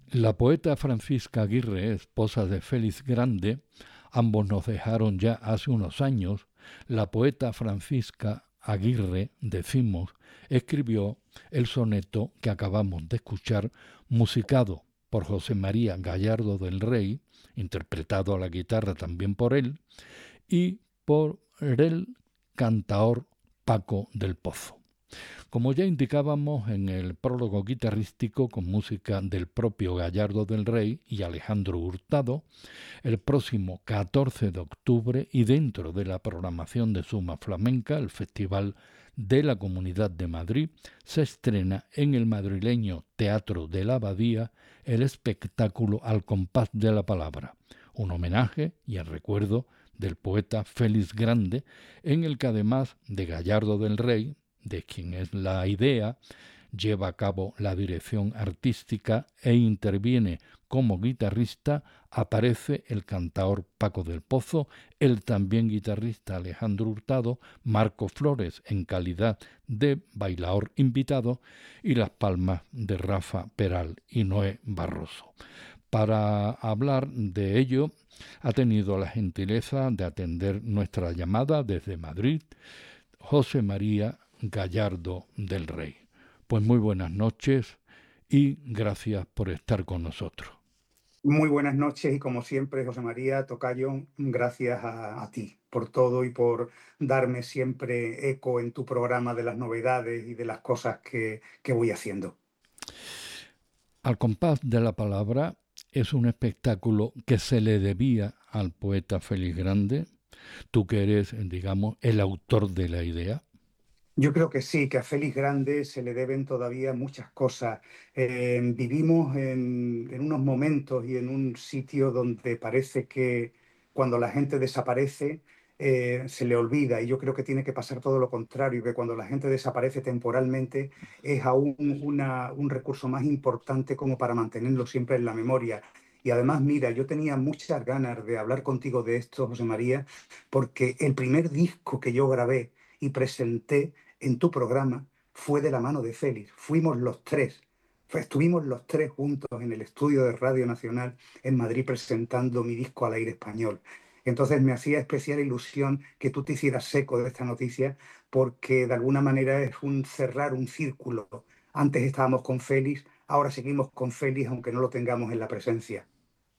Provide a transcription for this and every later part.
La poeta Francisca Aguirre, esposa de Félix Grande, ambos nos dejaron ya hace unos años. La poeta Francisca Aguirre, decimos, escribió el soneto que acabamos de escuchar, musicado por José María Gallardo del Rey, interpretado a la guitarra también por él, y por el cantaor Paco del Pozo. Como ya indicábamos en el prólogo guitarrístico con música del propio Gallardo del Rey y Alejandro Hurtado, el próximo 14 de octubre y dentro de la programación de Suma Flamenca, el Festival de la Comunidad de Madrid, se estrena en el madrileño Teatro de la Abadía el espectáculo Al compás de la palabra, un homenaje y el recuerdo del poeta Félix Grande, en el que además de Gallardo del Rey, de quien es la idea, lleva a cabo la dirección artística e interviene como guitarrista, aparece el cantaor Paco del Pozo, el también guitarrista Alejandro Hurtado, Marco Flores en calidad de bailaor invitado y las palmas de Rafa Peral y Noé Barroso. Para hablar de ello, ha tenido la gentileza de atender nuestra llamada desde Madrid José María Gallardo del Rey. Pues muy buenas noches y gracias por estar con nosotros. Muy buenas noches y como siempre, José María Tocayo, gracias a ti por todo y por darme siempre eco en tu programa de las novedades y de las cosas que voy haciendo. Al compás de la palabra es un espectáculo que se le debía al poeta Félix Grande, tú que eres, digamos, el autor de la idea. Yo creo que sí, que a Félix Grande se le deben todavía muchas cosas. Vivimos en unos momentos y en un sitio donde parece que cuando la gente desaparece se le olvida y yo creo que tiene que pasar todo lo contrario, que cuando la gente desaparece temporalmente es aún un recurso más importante como para mantenerlo siempre en la memoria. Y además, mira, yo tenía muchas ganas de hablar contigo de esto, José María, porque el primer disco que yo grabé y presenté en tu programa fue de la mano de Félix. Fuimos los tres. Estuvimos los tres juntos en el estudio de Radio Nacional en Madrid presentando mi disco al aire español. Entonces me hacía especial ilusión que tú te hicieras eco de esta noticia porque de alguna manera es un cerrar un círculo. Antes estábamos con Félix, ahora seguimos con Félix aunque no lo tengamos en la presencia.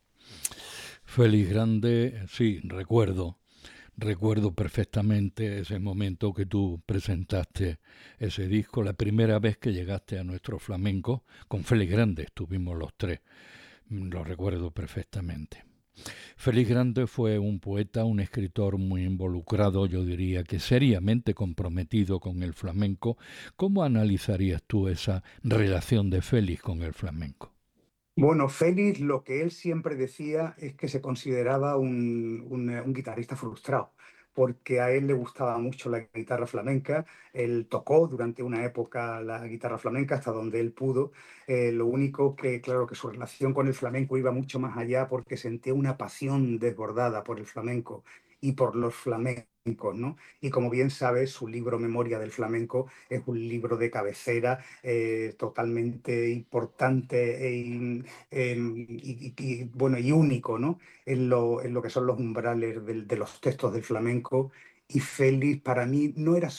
Félix Grande, sí, recuerdo perfectamente ese momento que tú presentaste ese disco, la primera vez que llegaste a nuestro flamenco, con Félix Grande estuvimos los tres, lo recuerdo perfectamente. Félix Grande fue un poeta, un escritor muy involucrado, yo diría que seriamente comprometido con el flamenco. ¿Cómo analizarías tú esa relación de Félix con el flamenco? Bueno, Félix lo que él siempre decía es que se consideraba un guitarrista frustrado, porque a él le gustaba mucho la guitarra flamenca. Él tocó durante una época la guitarra flamenca hasta donde él pudo. Lo único que, claro, que su relación con el flamenco iba mucho más allá porque sentía una pasión desbordada por el flamenco y por los flamencos, ¿no? Y como bien sabes, su libro Memoria del Flamenco es un libro de cabecera totalmente importante bueno, y único, ¿no? En lo que son los umbrales de los textos del flamenco. Y Félix para mí no era